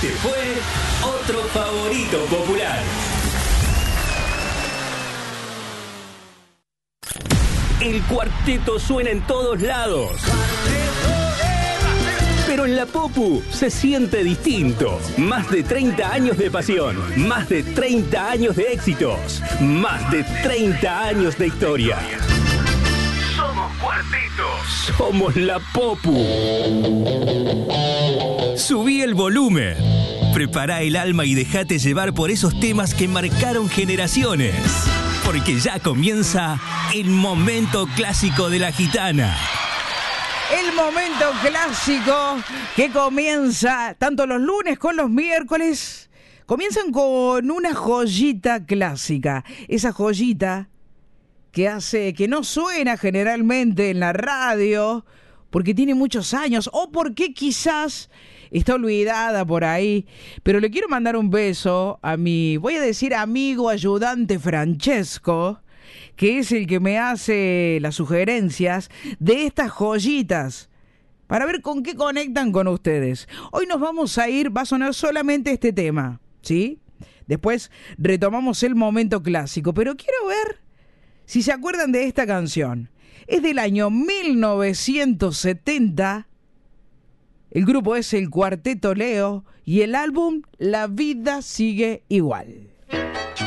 Se fue otro favorito popular. El cuarteto suena en todos lados. Pero en la Popu se siente distinto. Más de 30 años de pasión, más de 30 años de éxitos, más de 30 años de historia. Somos cuartetos. Somos la Popu. Subí el volumen. Prepara el alma y dejate llevar por esos temas que marcaron generaciones. Porque ya comienza el momento clásico de la gitana. El momento clásico que comienza tanto los lunes como los miércoles. Comienzan con una joyita clásica. Esa joyita que hace que no suena generalmente en la radio porque tiene muchos años o porque quizás está olvidada por ahí. Pero le quiero mandar un beso a mi, voy a decir amigo ayudante Francesco, que es el que me hace las sugerencias de estas joyitas para ver con qué conectan con ustedes. Hoy nos vamos a ir, va a sonar solamente este tema, ¿sí? Después retomamos el momento clásico, pero quiero ver si se acuerdan de esta canción. Es del año 1970. El grupo es el Cuarteto Leo y el álbum La Vida Sigue Igual.